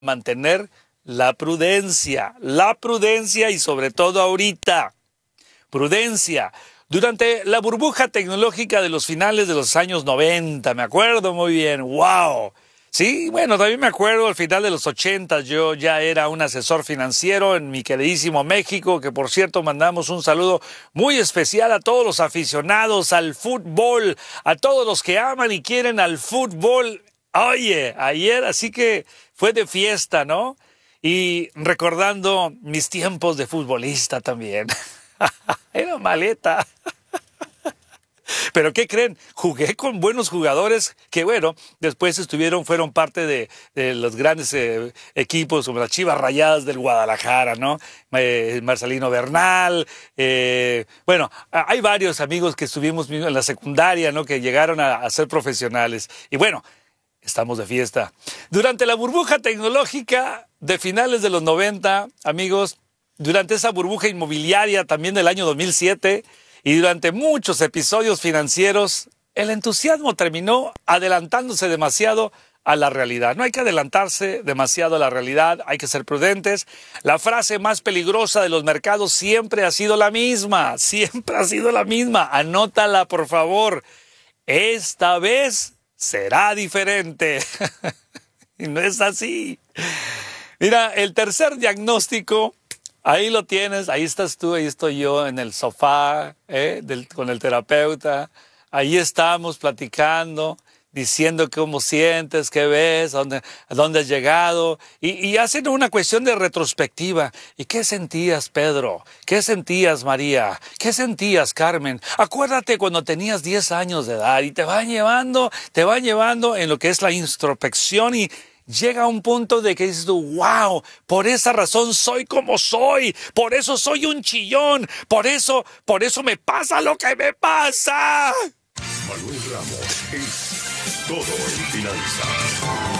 mantener la prudencia y sobre todo ahorita. Prudencia. Durante la burbuja tecnológica de los finales de los años 90, me acuerdo muy bien, wow. Sí, bueno, también me acuerdo al final de los 80, yo ya era un asesor financiero en mi queridísimo México, que por cierto mandamos un saludo muy especial a todos los aficionados al fútbol, a todos los que aman y quieren al fútbol. Oye, ayer así que fue de fiesta, ¿no? Y recordando mis tiempos de futbolista también. Era maleta. Pero ¿qué creen? Jugué con buenos jugadores que, bueno, después fueron parte de los grandes equipos como las Chivas Rayadas del Guadalajara, ¿no? Marcelino Bernal. Bueno, hay varios amigos que estuvimos en la secundaria, ¿no? Que llegaron a ser profesionales. Y bueno, estamos de fiesta. Durante la burbuja tecnológica de finales de los 90, amigos, durante esa burbuja inmobiliaria también del año 2007 y durante muchos episodios financieros, el entusiasmo terminó adelantándose demasiado a la realidad. No hay que adelantarse demasiado a la realidad, hay que ser prudentes. La frase más peligrosa de los mercados siempre ha sido la misma, Anótala, por favor. Esta vez será diferente. Y no es así. Mira, el tercer diagnóstico, ahí lo tienes, ahí estás tú, ahí estoy yo en el sofá con el terapeuta. Ahí estamos platicando, diciendo cómo sientes, qué ves, a dónde has llegado. Y hacen una cuestión de retrospectiva. ¿Y qué sentías, Pedro? ¿Qué sentías, María? ¿Qué sentías, Carmen? Acuérdate cuando tenías 10 años de edad y te van llevando en lo que es la introspección y llega a un punto de que dices tú, wow, por esa razón soy como soy, por eso soy un chillón, por eso me pasa lo que me pasa. Manuel Ramos es todo en finanzas.